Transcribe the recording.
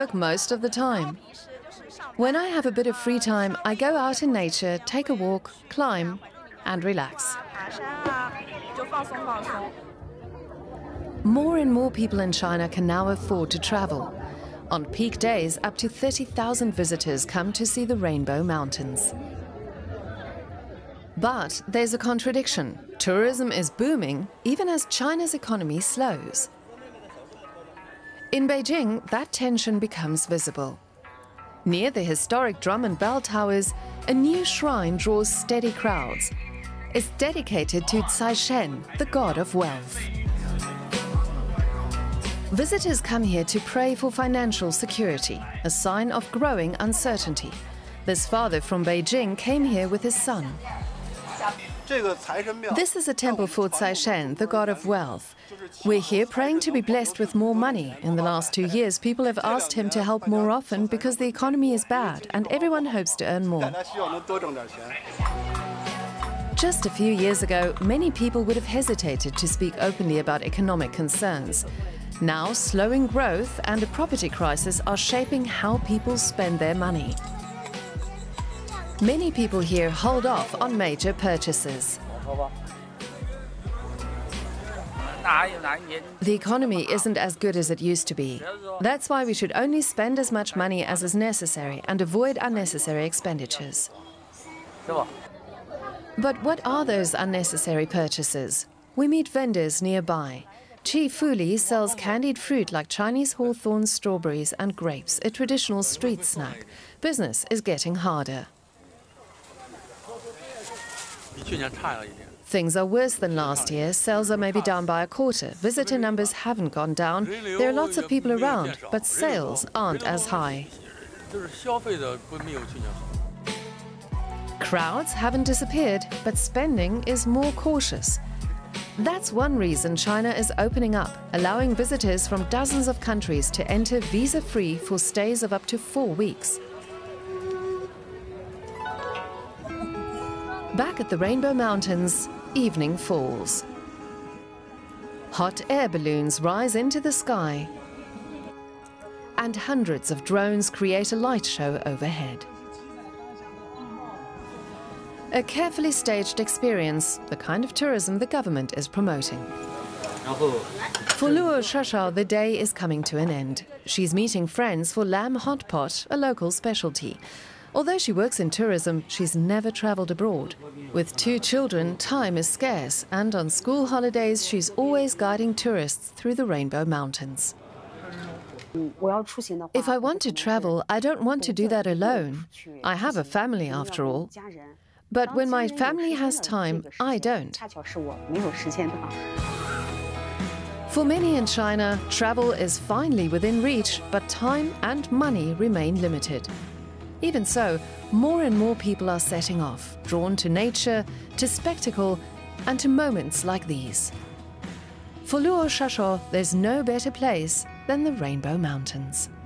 work most of the time. When I have a bit of free time, I go out in nature, take a walk, climb, and relax. More and more people in China can now afford to travel. On peak days, up to 30,000 visitors come to see the Rainbow Mountains. But there's a contradiction. Tourism is booming, even as China's economy slows. In Beijing, that tension becomes visible. Near the historic Drum and Bell Towers, a new shrine draws steady crowds. It's dedicated to Cai Shen, the god of wealth. Visitors come here to pray for financial security, a sign of growing uncertainty. This father from Beijing came here with his son. This is a temple for Cai Shen, the god of wealth. We're here praying to be blessed with more money. In the last 2 years, people have asked him to help more often because the economy is bad and everyone hopes to earn more. Just a few years ago, many people would have hesitated to speak openly about economic concerns. Now, slowing growth and a property crisis are shaping how people spend their money. Many people here hold off on major purchases. The economy isn't as good as it used to be. That's why we should only spend as much money as is necessary and avoid unnecessary expenditures. But what are those unnecessary purchases? We meet vendors nearby. Chi Fuli sells candied fruit like Chinese hawthorn, strawberries and grapes, a traditional street snack. Business is getting harder. Things are worse than last year. Sales are maybe down by a quarter. Visitor numbers haven't gone down. There are lots of people around, but sales aren't as high. Crowds haven't disappeared, but spending is more cautious. That's one reason China is opening up, allowing visitors from dozens of countries to enter visa-free for stays of up to 4 weeks. Back at the Rainbow Mountains, evening falls. Hot air balloons rise into the sky, and hundreds of drones create a light show overhead. A carefully staged experience, the kind of tourism the government is promoting. For Luo Shashao, the day is coming to an end. She's meeting friends for lamb hot pot, a local specialty. Although she works in tourism, she's never traveled abroad. With 2 children, time is scarce, and on school holidays, she's always guiding tourists through the Rainbow Mountains. If I want to travel, I don't want to do that alone. I have a family after all. But when my family has time, I don't. For many in China, travel is finally within reach, but time and money remain limited. Even so, more and more people are setting off, drawn to nature, to spectacle, and to moments like these. For Luo Shashao, there's no better place than the Rainbow Mountains.